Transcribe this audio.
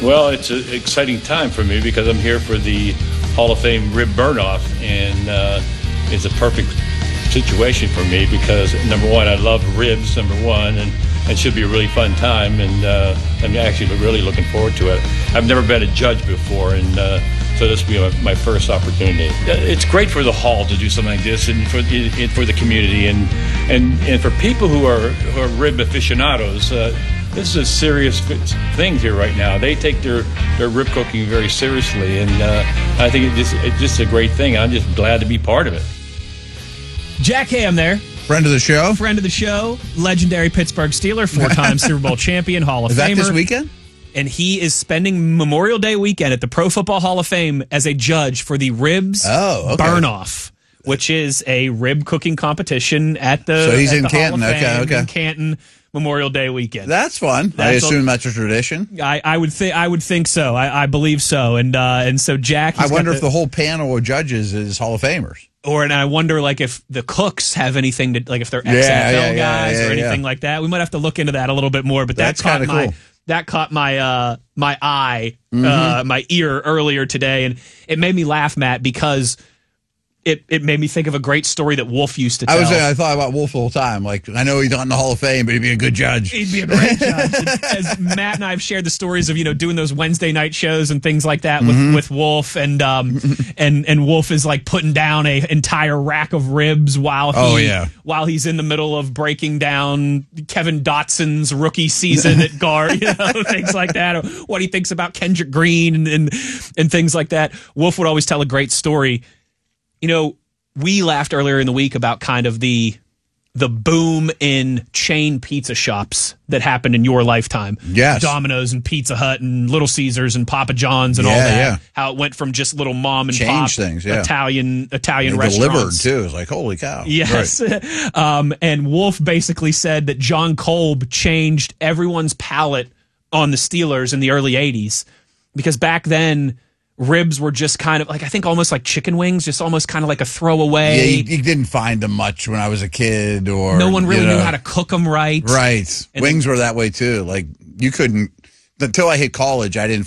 Well, it's an exciting time for me because I'm here for the Hall of Fame rib burn-off, and it's a perfect situation for me because, number one, I love ribs, number one, and it should be a really fun time, and I'm actually really looking forward to it. I've never been a judge before, and so this will be my first opportunity. It's great for the Hall to do something like this, and for the community, and for people who are rib aficionados. This is a serious thing here right now. They take their rib cooking very seriously, and I think it's just a great thing. I'm just glad to be part of it. Jack Ham there. Friend of the show. Friend of the show. Legendary Pittsburgh Steeler, 4-time Super Bowl champion, Hall of Famer. Is that this weekend? And he is spending Memorial Day weekend at the Pro Football Hall of Fame as a judge for the Ribs Burn-Off, which is a rib cooking competition at the So he's in the Canton. Hall of Fame Okay. in Canton Memorial Day weekend. That's fun. I assume that's a tradition. I would think so. I believe so. And so Jack. I wonder if the whole panel of judges is Hall of Famers. And I wonder, like, if the cooks have anything to, like, if they're ex-NFL guys or anything like that. We might have to look into that a little bit more. But that's kind of cool. That caught my my eye, my ear earlier today, and it made me laugh, Matt, because it made me think of a great story that Wolf used to tell. I thought about Wolf the whole time. Like, I know he's not in the Hall of Fame, but he'd be a good judge. He'd be a great judge. As Matt and I have shared the stories of, doing those Wednesday night shows and things like that with Wolf, and Wolf is like putting down an entire rack of ribs while he's in the middle of breaking down Kevin Dotson's rookie season at guard, things like that, or what he thinks about Kendrick Green and things like that. Wolf would always tell a great story. We laughed earlier in the week about kind of the boom in chain pizza shops that happened in your lifetime. Yes. Domino's and Pizza Hut and Little Caesars and Papa John's and all that. Yeah. How it went from just little mom and pop things, Italian restaurants. Delivered, too. It's like, holy cow. Yes. Right. And Wolf basically said that John Kolb changed everyone's palate on the Steelers in the early 80s because back then ribs were just kind of like, I think almost like chicken wings, just almost kind of like a throwaway. Yeah, you didn't find them much when I was a kid, or no one really knew how to cook them right. Right. And wings were that way too. Like, you couldn't, until I hit college, I didn't